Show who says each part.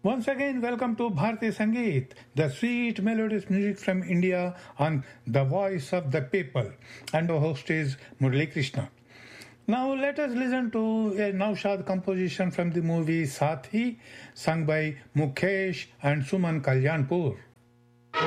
Speaker 1: Once again, welcome to Bharti Sangeet, the sweet melodious music from India on the voice of the people. And our host is Murali Krishna. Now let us listen to a Naushad composition from the movie Sathi, sung by Mukesh and Suman Kalyanpur.